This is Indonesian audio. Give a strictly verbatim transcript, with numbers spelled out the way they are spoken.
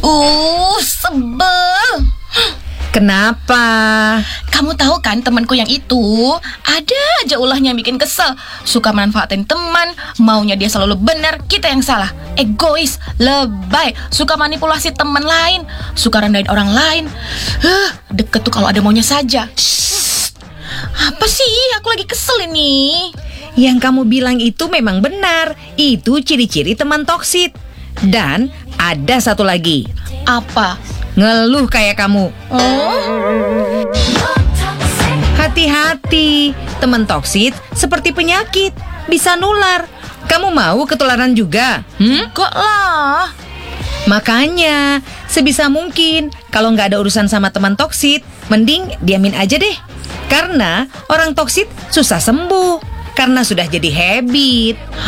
Uh, sebel. Kenapa? Kamu tahu kan temanku yang itu ada aja ulahnya yang bikin kesel. Suka manfaatin teman, maunya dia selalu benar, kita yang salah. Egois, lebay, suka manipulasi teman lain, suka rendahin orang lain. Huh, deket tuh kalau ada maunya saja. Shh. Apa sih? Aku lagi kesel ini. Yang kamu bilang itu memang benar. Itu ciri-ciri teman toksit. Dan ada satu lagi. Apa? Ngeluh kayak kamu. Oh? Hati-hati, teman toksit seperti penyakit, bisa nular. Kamu mau ketularan juga? Hmm? Kok lah? Makanya, sebisa mungkin kalau nggak ada urusan sama teman toksit, mending diamin aja deh. Karena orang toksit susah sembuh, karena sudah jadi habit.